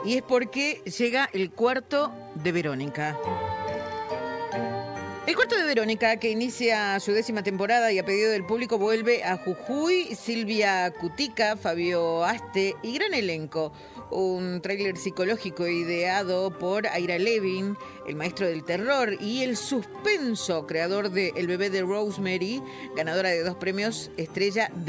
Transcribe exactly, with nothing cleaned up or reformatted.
Y es porque llega el cuarto de Verónica. El cuarto de Verónica, que inicia su décima temporada y a pedido del público vuelve a Jujuy, Silvia Cutica, Fabio Aste y gran elenco. Un tráiler psicológico ideado por Ira Levin, el maestro del terror, y el suspenso, creador de El bebé de Rosemary, ganadora de dos premios Estrella